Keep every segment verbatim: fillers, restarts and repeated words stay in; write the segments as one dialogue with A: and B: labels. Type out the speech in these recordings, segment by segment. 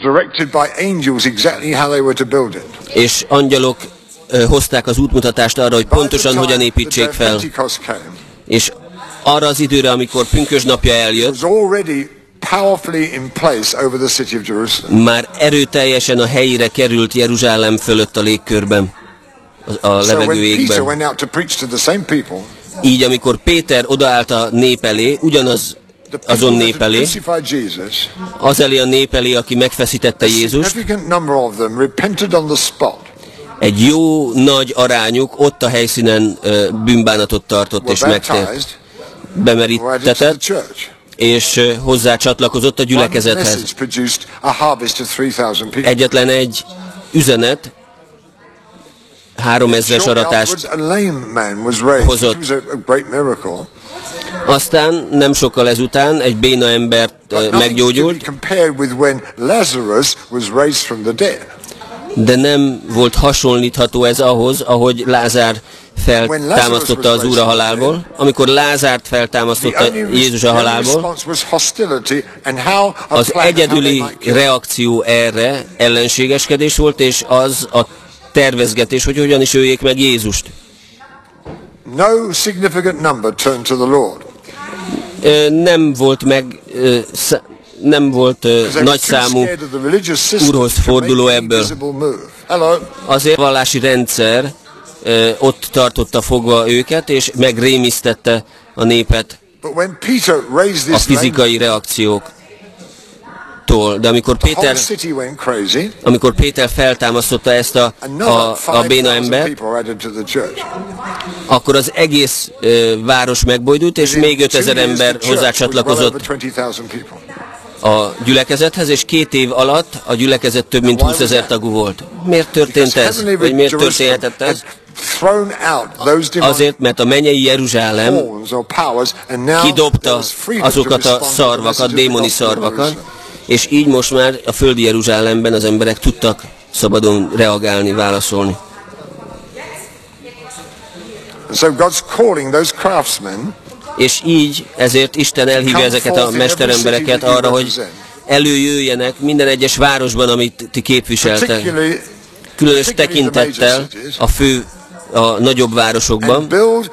A: directed by angels exactly how they were to build it.
B: És angyalok uh, hozták az útmutatást arra, hogy pontosan hogyan építsék fel. És arra az időre, amikor pünkösdnapja eljött, már erőteljesen a helyére került Jeruzsálem fölött a légkörben, a levegő égben. Így, amikor Péter odaállt a nép elé, ugyanaz azon nép elé, az elé a nép elé, aki megfeszítette Jézust, egy jó nagy arányuk ott a helyszínen uh, bűnbánatot tartott és megtért, bemerítetett, és uh, hozzá csatlakozott a gyülekezethez. Egyetlen egy üzenet háromezres aratást hozott. Aztán nem sokkal ezután egy béna embert uh, meggyógyult, de nem volt hasonlítható ez ahhoz, ahogy Lázár feltámasztotta az Úr a halálból. Amikor Lázárt feltámasztotta Jézus a halálból, az egyedüli reakció erre ellenségeskedés volt, és az a tervezgetés, hogy hogyan is öljék meg Jézust.
A: No significant number turned to the Lord.
B: Nem volt meg, nem volt nagyszámú Úrhoz forduló ebből. Azért a vallási rendszer ott tartotta fogva őket, és megrémisztette a népet a fizikai reakciók. De amikor Péter, amikor Péter feltámasztotta ezt a, a, a béna embert, akkor az egész uh, város megbojdult, és még ötezer ember hozzácsatlakozott a gyülekezethez, és két év alatt a gyülekezet több mint húszezer tagú volt. Miért történt ez? Vagy miért történhetett ez? Azért, mert a mennyei Jeruzsálem kidobta azokat a szarvakat, démoni szarvakat, és így most már a földi Jeruzsálemben az emberek tudtak szabadon reagálni, válaszolni. És így ezért Isten elhívja ezeket a mesterembereket arra, hogy előjöjjenek minden egyes városban, amit ti képviseltek. Különös tekintettel a fő a nagyobb városokban,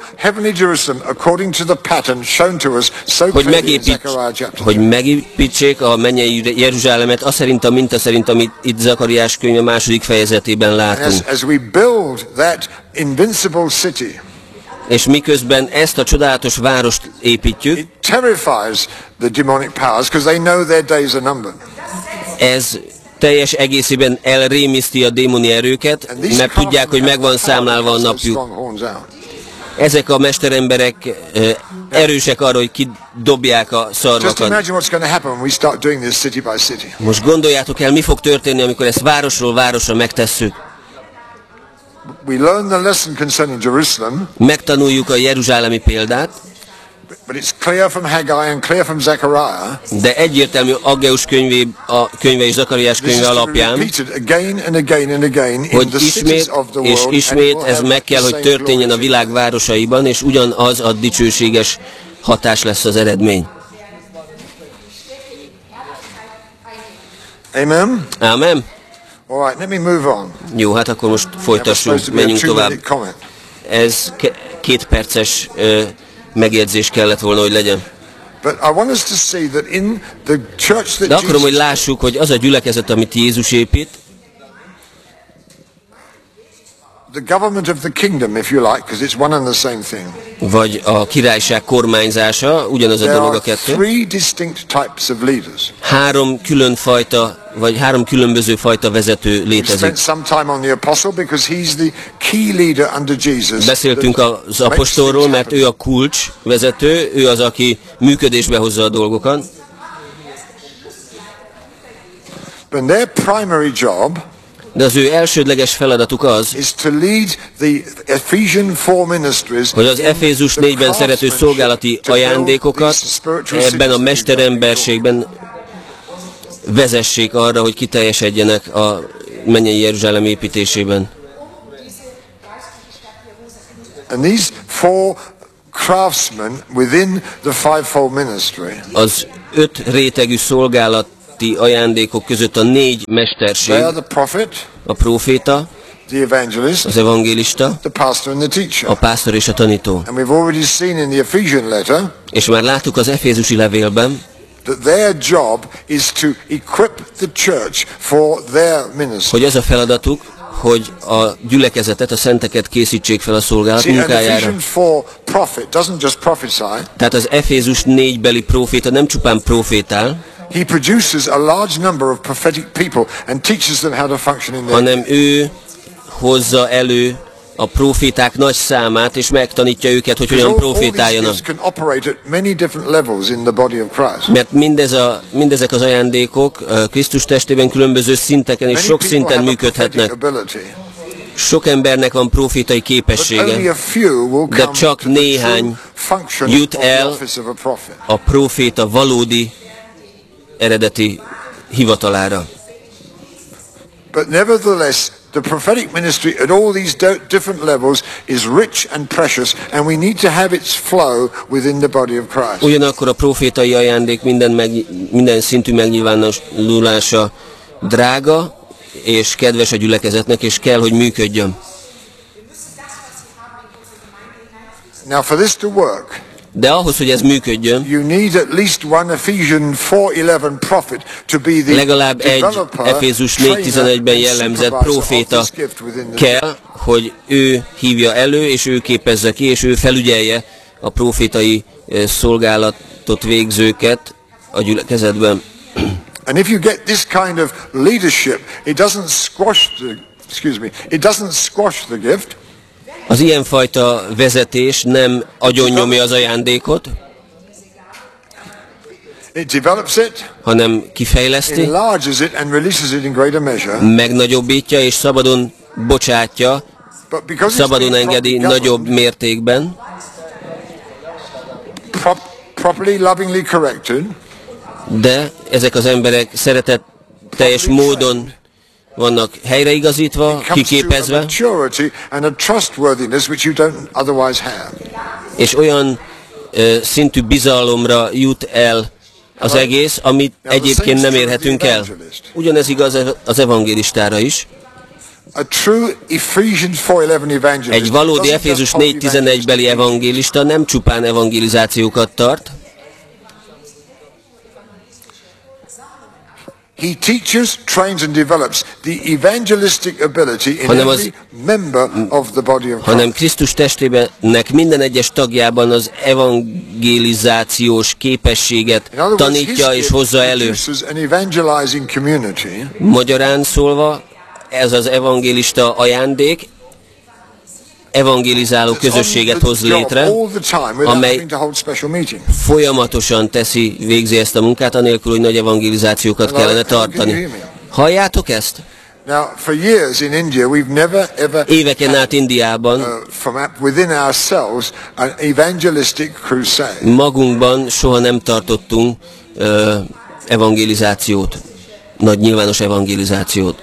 B: hogy, megépít, hogy megépítsék a mennyei Jeruzsálemet, azt szerint a minta szerint, amit itt Zakariás könyve második fejezetében látunk. És miközben ezt a csodálatos várost építjük, ez teljes egészében elrémiszti a démoni erőket, mert tudják, hogy megvan számlálva a napjuk. Ezek a mesteremberek uh, erősek arra, hogy kidobják a szarvakat. Most gondoljátok el, mi fog történni, amikor ezt városról városra megtesszük. Megtanuljuk a jeruzsálemi példát, de egyértelmű Aggeus könyvé, a könyve és Zakariás könyve alapján, hogy ismét és ismét ez meg kell, hogy történjen a világ városaiban, és ugyanaz a dicsőséges hatás lesz az eredmény.
A: Amen.
B: Amen.
A: All right, let me move on.
B: Jó, hát akkor most folytassunk, menjünk tovább. Ez két perces uh, megjegyzés kellett volna, hogy legyen. De akarom, hogy lássuk, hogy az a gyülekezet, amit Jézus épít, vagy a királyság kormányzása, ugyanaz a dolog a kettő. Három külön fajta, vagy három különböző fajta vezető létezik. Beszéltünk az apostolról, mert ő a kulcs vezető, ő az, aki működésbe hozza a dolgokat. De az ő elsődleges feladatuk az, hogy az Efézus négyben szerető szolgálati ajándékokat ebben a mesteremberségben vezessék arra, hogy kiteljesedjenek a mennyei Jeruzsálem építésében. Az öt rétegű szolgálat közötti ajándékok között a négy mesterség, a próféta,
A: the evangelist,
B: az evangélista,
A: the pastor and the teacher.
B: A pásztor és a tanító.
A: And we've already seen in the Ephesian letter,
B: és már láttuk az efézusi levélben,
A: that their job is to equip the church for their ministry.
B: hogy az a feladatuk, hogy a gyülekezetet, a szenteket készítsék fel a szolgálat munkájára. Tehát az Efézus négybeli próféta nem csupán profétál,
A: He produces a large number of prophetic people and teaches them how to function in their
B: hanem ő hozza elő a proféták nagy számát, és megtanítja őket, hogy hogyan profétáljanak. Mert mindez a, mindezek az ajándékok Krisztus testében különböző szinteken és sok szinten működhetnek. Sok embernek van profétai képessége, de csak néhány jut el a proféta valódi eredeti hivatalára.
A: But nevertheless, the prophetic ministry at all these different levels is rich and precious, and we need to have its flow within the body of Christ.
B: Ugyanakkor a profétai ajándék minden, meg, minden szintű megnyilvánulása drága és kedves a gyülekezetnek, és kell, hogy működjön.
A: Now for this to work,
B: de ahhoz, hogy ez működjön,
A: you need at least one Ephesians four eleven prophet to be the
B: legalább egy Efézus négy tizenegyben jellemzett próféta kell, hogy ő hívja elő, és ő képezze ki, és ő felügyelje a profétai szolgálatot végzőket a gyülekezetben.
A: And if you get this kind of leadership, it doesn't squash the, excuse me, it doesn't squash the gift.
B: Az ilyenfajta vezetés nem agyonnyomja az ajándékot, hanem kifejleszti, megnagyobbítja és szabadon bocsátja, szabadon engedi nagyobb mértékben, de ezek az emberek szeretetteljes módon vannak helyreigazítva, kiképezve, és olyan uh, szintű bizalomra jut el az egész, amit egyébként nem érhetünk el. Ugyanez igaz az evangélistára is. Egy valódi Efézus négy tizenegy beli evangélista nem csupán evangelizációkat tart,
A: He teaches, trains and develops the evangelistic ability in every member of the body of Christ.
B: Hanem Krisztus testének minden egyes tagjában az evangelizációs képességet tanítja és hozza elő. Magyarán szólva, ez az evangélista ajándék evangelizáló közösséget hoz létre, amely folyamatosan teszi, végzi ezt a munkát, anélkül, hogy nagy evangelizációkat kellene tartani. Halljátok ezt? Éveken át Indiában magunkban soha nem tartottunk uh, evangelizációt, nagy nyilvános evangelizációt.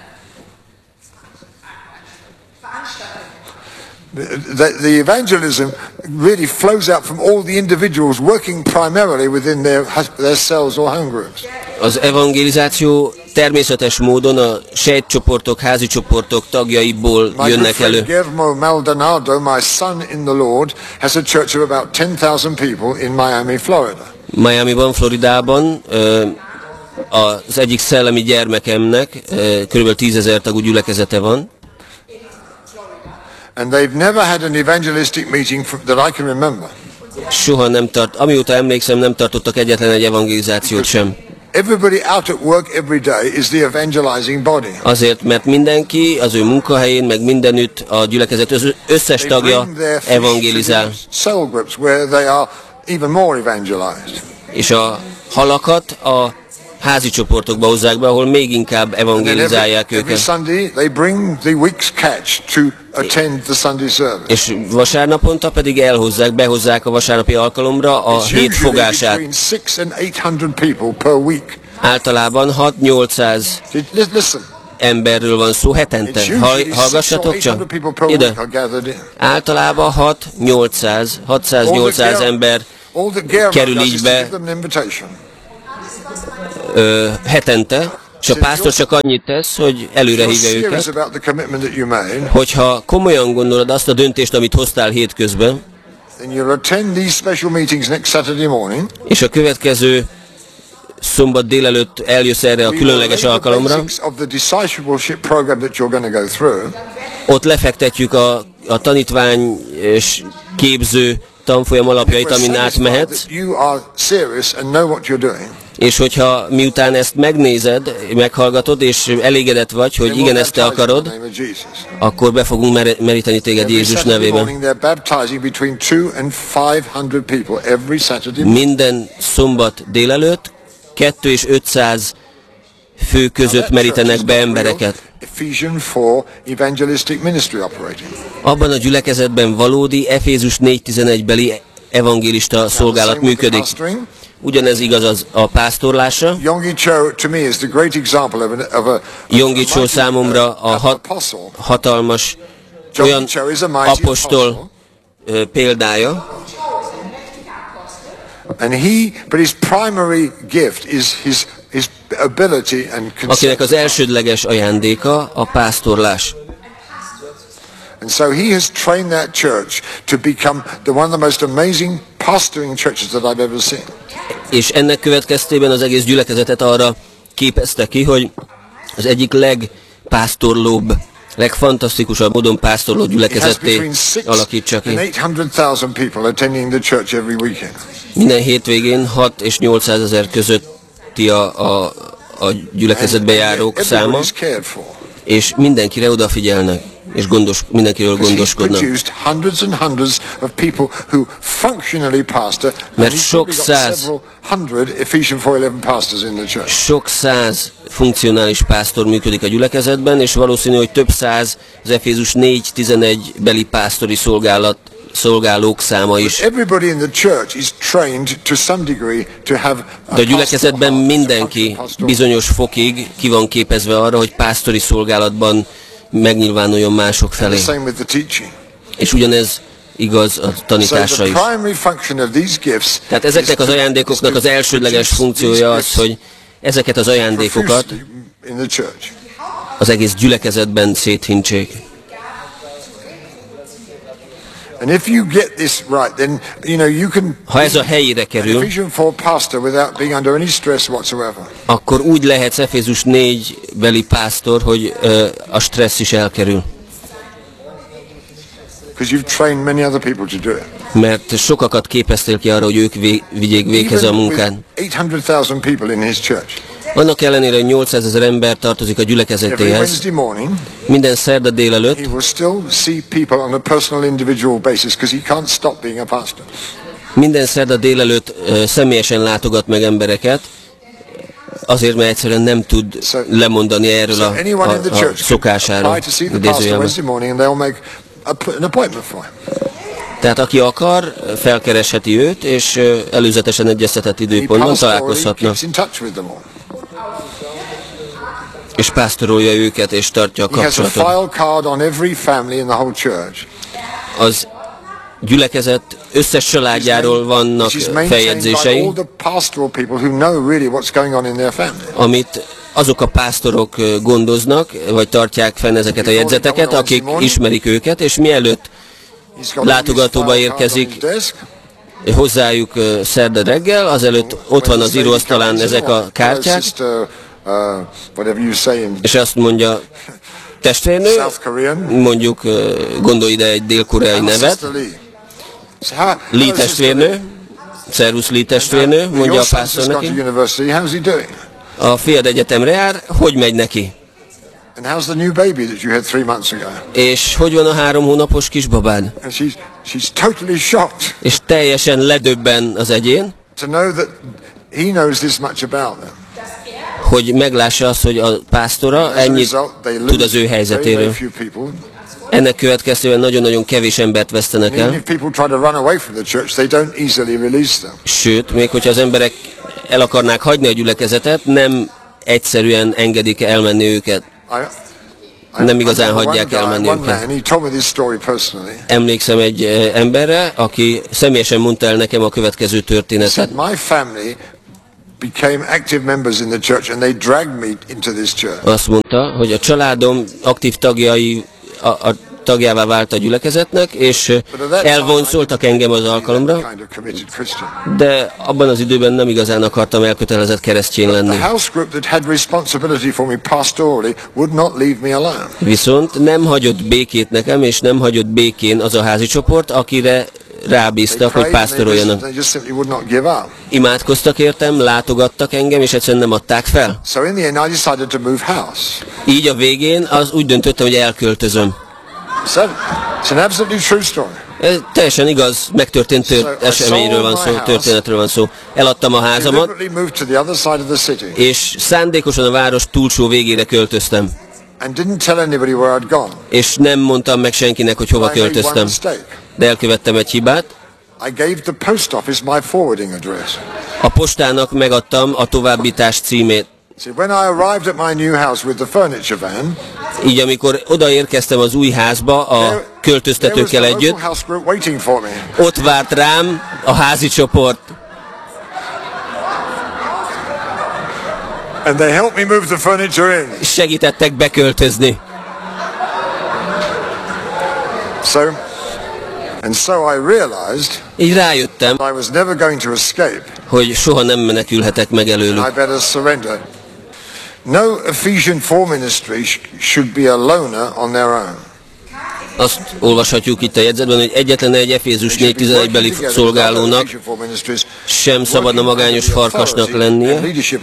A: The, the evangelism really flows out from all the individuals working primarily within their, their cells or home groups.
B: Az evangelizáció természetes módon a sejtcsoportok, házi csoportok tagjaiból jönnek elő.
A: Guillermo Maldonado, my son in the Lord, has a church of about ten thousand people in Miami, Florida.
B: Miamiban, Floridában az egyik szellemi gyermekemnek körülbelül tízezer tagú gyülekezete van.
A: And they've never had an evangelistic meeting that I can remember.
B: Soha nem tart, amióta emlékszem, nem tartottak egyetlen egy evangelizációt sem.
A: Everybody out at work every day is the evangelizing body.
B: Azért, mert mindenki az ő munkahelyén, meg mindenütt a gyülekezet összes tagja evangelizál.
A: Cell groups where they are even more evangelized.
B: És a halakat a házi csoportokba hozzák be, ahol még inkább evangelizálják őket. És vasárnaponta pedig elhozzák, behozzák a vasárnapi alkalomra a hét fogását. Általában hat-nyolcszáz emberről van szó hetente. Hallgassatok csak! Ide! Általában hat-nyolcszáz, hatszáz-nyolcszáz ember kerül így be ö, hetente, és a pásztor csak annyit tesz, hogy előre hívja őket, hogyha komolyan gondolod azt a döntést, amit hoztál hétközben, és a következő szombat délelőtt eljössz erre a különleges alkalomra, ott lefektetjük a, a tanítvány és képző tanfolyam alapjait, amin átmehetsz, és hogyha miután ezt megnézed, meghallgatod, és elégedett vagy, hogy igen, ezt te akarod, akkor be fogunk mer- meríteni téged Jézus nevében. Minden szombat délelőtt kettő és ötszáz fő között merítenek be embereket. Abban a gyülekezetben valódi Efézus négy tizenegy beli evangélista szolgálat működik. Ugyanez igaz az a pásztorlásra. Yonggi Cho számomra a hat, hatalmas olyan apostol uh, példája.
A: And he, but his primary gift is his, his ability and
B: akinek az elsődleges ajándéka a pásztorlás.
A: And so he has trained that church to become the one of the most amazing pastoring churches that I've ever seen.
B: És ennek következtében az egész gyülekezetet arra képezte ki, hogy az egyik legpásztorlóbb, legfantasztikusabb módon pásztorló gyülekezetté alakítsa ki. Minden hétvégén hat és nyolcszázezer közötti a, a, a gyülekezetbe járók száma, és mindenkire odafigyelnek, és gondos, mindenkiről gondoskodnak. Mert sok száz, sok száz funkcionális pásztor működik a gyülekezetben, és valószínű, hogy több száz az Efézus négy tizenegy beli pásztori szolgálat szolgálók száma is. De a gyülekezetben mindenki bizonyos fokig ki van képezve arra, hogy pásztori szolgálatban megnyilvánuljon mások felé. És ugyanez igaz a tanításra is. Tehát ezeknek az ajándékoknak az elsődleges funkciója az, hogy ezeket az ajándékokat az egész gyülekezetben széthintsék. Ha ez a helyére kerül, akkor úgy lehetsz Efézus négy beli pásztor, hogy uh, a stressz is elkerül. Mert sokakat képeztél ki arra, hogy ők vé- vigyék véghez a munkát. Annak ellenére, hogy nyolcszázezer ember tartozik a gyülekezetéhez, minden szerda délelőtt minden szerda délelőtt uh, személyesen látogat meg embereket, azért, mert egyszerűen nem tud lemondani erről a, a, a szokásáról. Tehát aki akar, felkeresheti őt, és uh, előzetesen egyeztetett időpontban találkozhatna. És pásztorolja őket, és tartja a kapcsolatot. Az gyülekezet összes családjáról vannak feljegyzései, amit azok a pásztorok gondoznak, vagy tartják fenn ezeket a jegyzeteket, akik ismerik őket, és mielőtt látogatóba érkezik hozzájuk szerda reggel, azelőtt ott van az íróasztalán ezek a kártyák, és azt mondja, testvérnő, mondjuk gondolj ide egy dél-koreai nevet, Lee testvérnő, szervusz Lee testvérnő, mondja a pásztor neki. A fiad egyetemre jár, hogy megy neki? És hogy van a három hónapos kisbabád? És teljesen ledöbben az egyén, hogy meglássa azt, hogy a pásztora ennyit tud az ő helyzetéről. Ennek következtében nagyon-nagyon kevés embert vesztenek el. Sőt, még hogyha az emberek el akarnák hagyni a gyülekezetet, nem egyszerűen engedik elmenni őket. Nem igazán hagyják elmenni őket. Emlékszem egy emberre, aki személyesen mondta el nekem a következő történetet.
A: became active members in the church and they dragged me into this church.
B: Azt mondta, hogy a családom aktív tagjai a, a tagjává vált a gyülekezetnek, és elvonszoltak engem az alkalomra, de abban az időben nem igazán akartam elkötelezett keresztény lenni. Viszont nem hagyott békét nekem, és nem hagyott békén az a házi csoport, akire rábíztak, hogy pásztoroljanak. Imádkoztak értem, látogattak engem, és egyszerűen nem adták fel. Így a végén az úgy döntöttem, hogy elköltözöm.
A: It's an absolutely true story.
B: Ez teljesen igaz, megtörtént tört, eseményről van szó, történetről van szó. Eladtam a házamat, és szándékosan a város túlsó végére költöztem. És nem mondtam meg senkinek, hogy hova költöztem. De elkövettem egy hibát. A postának megadtam a továbbítás címét. Így amikor odaérkeztem az új házba a költöztetőkkel együtt, ott várt rám a házi csoport.
A: And they helped me move the furniture in.
B: Segítettek beköltözni.
A: So, and so I realized
B: így rájöttem,
A: I was never going to escape.
B: Hogy soha nem menekülhetek meg előlük.
A: I better surrender. No Ephesian four ministry should be a loner on their own.
B: Azt olvashatjuk itt a jegyzetben, hogy egyetlen egy Efézus négy tizenegy-beli szolgálónak sem szabadna magányos farkasnak lennie,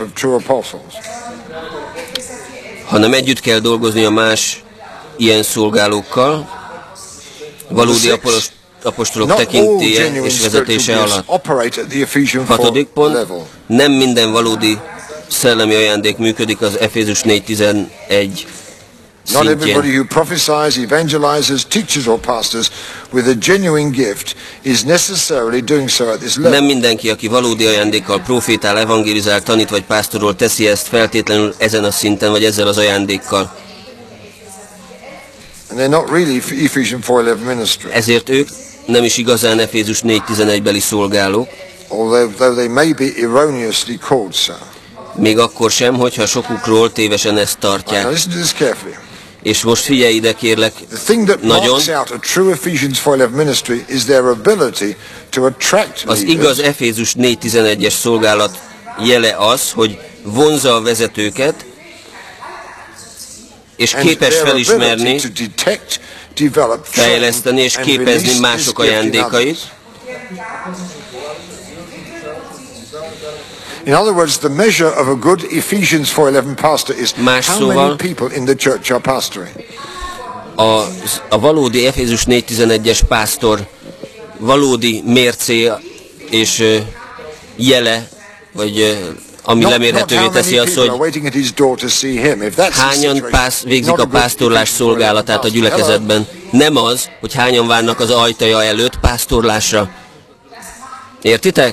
B: hanem együtt kell dolgozni a más ilyen szolgálókkal, valódi apostolok tekintélye és vezetése alatt. Hatodik pont, nem minden valódi szellemi ajándék működik az Efézus négy tizenegy
A: Not everybody who prophesies, evangelizes, teaches or pastors with a genuine gift is necessarily doing so at this level.
B: Nem mindenki, aki valódi ajándékkal profétál, evangelizál, tanít vagy pásztorol, teszi ezt feltétlenül ezen a szinten vagy ezzel az ajándékkal.
A: And they're not really Ephesians four eleven ministry.
B: Ezért ők nem is igazán Efézus négy tizenegy-beli szolgálók.
A: Although they may be erroneously called so.
B: Még akkor sem, hogyha sokukról tévesen ezt tartják.
A: Now listen to this carefully.
B: És most figyelj ide, kérlek, nagyon. Az igaz Efézus négy tizenegyes szolgálat jele az, hogy vonzza a vezetőket, és képes felismerni, fejleszteni és képezni mások ajándékait.
A: In other words, the measure of a good Ephesians four eleven pastor is how many people in the church are pastoring.
B: A, a valódi Efézus négy tizenegyes pásztor valódi mércé és uh, jele, vagy uh, ami not, lemérhetővé teszi azt, hogy hányan pász, végzik a pásztorlás szolgálatát a gyülekezetben. Nem az, hogy hányan várnak az ajtaja előtt pásztorlásra. Értitek?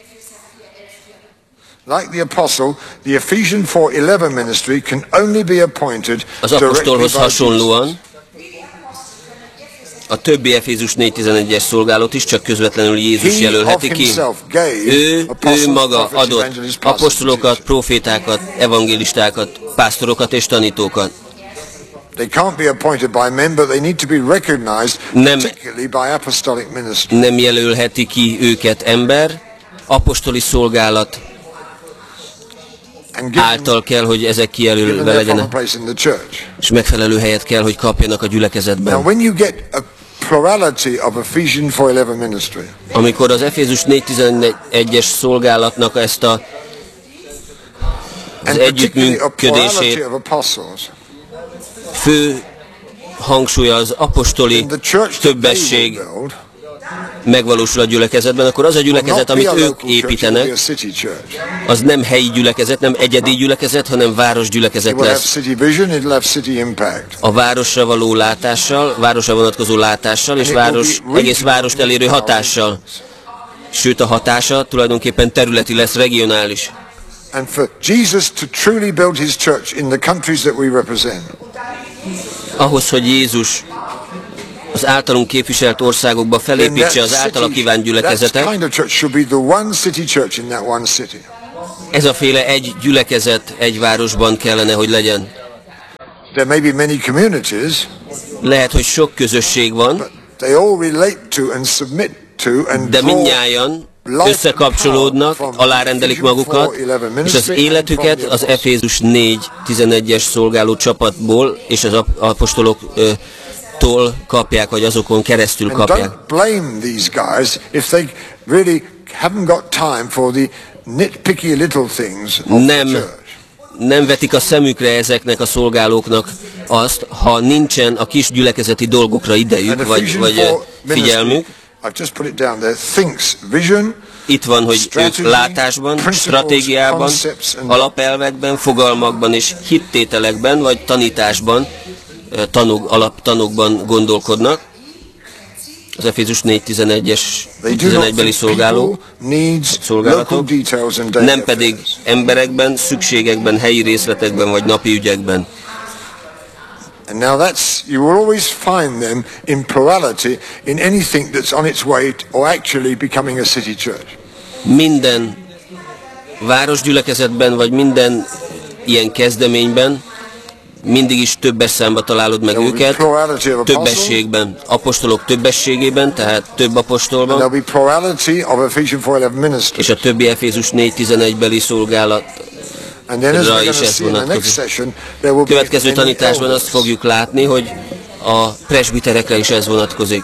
A: Like the apostle, the Ephesians four eleven ministry can only be appointed
B: az apostolhoz hasonlóan a többi Efézus négy tizenegyes szolgálót is csak közvetlenül Jézus jelölheti ki. Ő, ő maga adott apostolokat, profétákat, evangélistákat, pásztorokat és tanítókat.
A: They can't be appointed by men, but they need to be recognized, particularly by apostolic ministry.
B: Nem jelölheti ki őket ember, apostoli szolgálat által kell, hogy ezek kijelölve legyenek, és megfelelő helyet kell, hogy kapjanak a gyülekezetben. Amikor az Efézus négy tizenegyes szolgálatnak ezt a, az együttműködését fő hangsúlya az apostoli többesség megvalósul a gyülekezetben, akkor az a gyülekezet, amit ők építenek, az nem helyi gyülekezet, nem egyedi gyülekezet, hanem városgyülekezet lesz. A városra való látással, városra vonatkozó látással, és város, egész várost elérő hatással. Sőt, a hatása tulajdonképpen területi lesz, regionális. Ahhoz, hogy Jézus az általunk képviselt országokba felépítse az általa kívánt gyülekezetet, ez a féle egy gyülekezet egy városban kellene, hogy legyen.
A: There may be many communities.
B: Lehet, hogy sok közösség van.
A: They all relate to and submit to and
B: de mindnyájan összekapcsolódnak, alárendelik magukat, és az életüket az Efézus négy tizenegyes szolgáló csapatból és az apostoloktól kapják, vagy azokon keresztül kapják. Nem, nem vetik a szemükre ezeknek a szolgálóknak azt, ha nincsen a kis gyülekezeti dolgokra idejük, vagy, vagy figyelmük. Itt van, hogy ők látásban, stratégiában, alapelvekben, fogalmakban és hittételekben, vagy tanításban, tanok, alaptanokban gondolkodnak. Az Efézus négy tizenegyes tizenegybeli szolgáló, szolgálatok, nem pedig emberekben, szükségekben, helyi részletekben vagy napi ügyekben.
A: And now that's, you will always find them in plurality in anything that's on its way to, or actually becoming a city church.
B: Minden városgyülekezetben, vagy minden ilyen kezdeményben mindig is többes számba találod meg őket, többességben, apostolok többességében, tehát több apostolban, és a többi Efézus négy tizenegybeli szolgálat. Is ez vonatkozik. Következő tanításban azt fogjuk látni, hogy a presbiterekre is ez vonatkozik.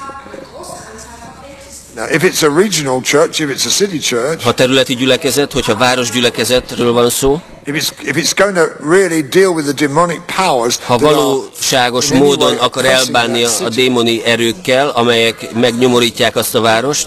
B: Ha területi gyülekezet, hogyha városgyülekezetről van szó, ha valóságos módon akar elbánni a démoni erőkkel, amelyek megnyomorítják azt a várost,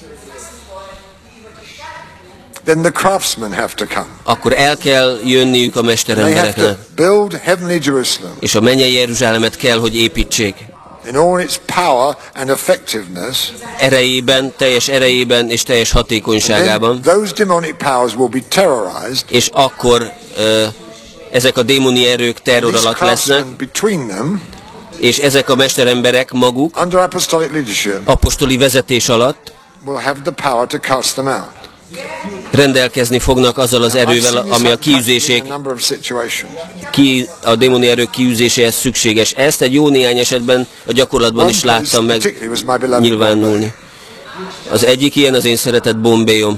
A: then the craftsmen have to come.
B: Akkor el kell jönniük a mesterembereknek.
A: Build heavenly Jerusalem.
B: És a mennyei Jeruzsálemet kell, hogy építsék.
A: In all its power and effectiveness.
B: Erejében, teljes erejében és teljes hatékonyságában.
A: Those demonic powers will be terrorized.
B: És akkor uh, ezek a démoni erők terror alatt lesznek.
A: Between them,
B: és ezek a mesteremberek maguk
A: under apostolic leadership,
B: apostoli vezetés alatt
A: will have the power to cast them out.
B: Rendelkezni fognak azzal az erővel, ami a kiűzések, ki, a démoni erők kiűzéséhez szükséges. Ezt egy jó néhány esetben a gyakorlatban is láttam meg nyilvánulni. Az egyik ilyen az én szeretett Bombayom.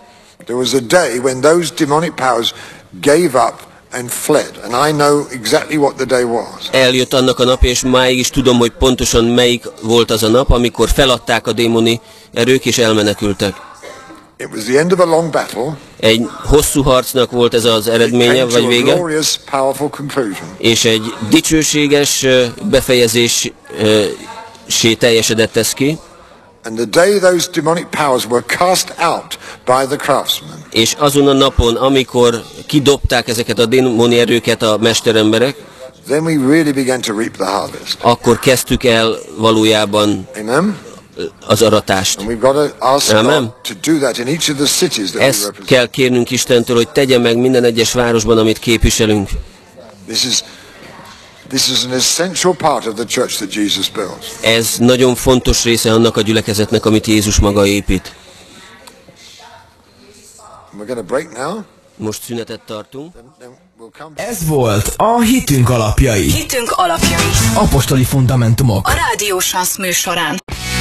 B: Eljött annak a nap, és máig is tudom, hogy pontosan melyik volt az a nap, amikor feladták a démoni erők és elmenekültek.
A: It was the end of a long battle.
B: Egy hosszú harcnak volt ez az eredménye, vagy vége,
A: glorious, powerful conclusion.
B: És egy dicsőséges befejezésé teljesedett ez ki.
A: And the day those demonic powers were cast out by the craftsmen.
B: És azon a napon, amikor kidobták ezeket a démoni erőket a mesteremberek,
A: then we really began to reap the harvest.
B: Akkor kezdtük el valójában
A: Amen.
B: az aratást.
A: Amen.
B: Ezt kell kérnünk Istentől, hogy tegye meg minden egyes városban, amit képviselünk. Ez nagyon fontos része annak a gyülekezetnek, amit Jézus maga épít. Most szünetet tartunk.
C: Ez volt a Hitünk alapjai.
D: Hitünk alapjai.
C: Apostoli fundamentumok.
D: A Rádió Sász műsorán.